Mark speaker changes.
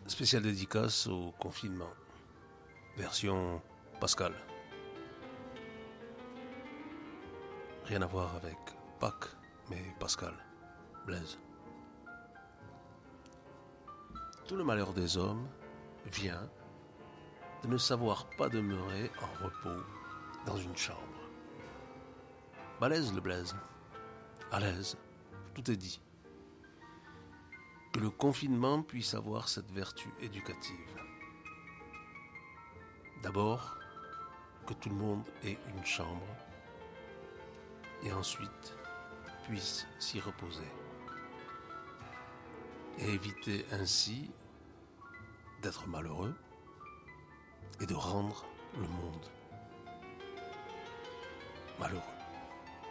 Speaker 1: Spéciale dédicace au confinement. Version Pascal. Rien à voir avec Pâques, mais Pascal. Blaise. Tout le malheur des hommes vient de ne savoir pas demeurer en repos dans une chambre. Balèze le Blaise. À l'aise. Tout est dit. Que le confinement puisse avoir cette vertu éducative. D'abord, que tout le monde ait une chambre et ensuite puisse s'y reposer. Et éviter ainsi d'être malheureux et de rendre le monde malheureux.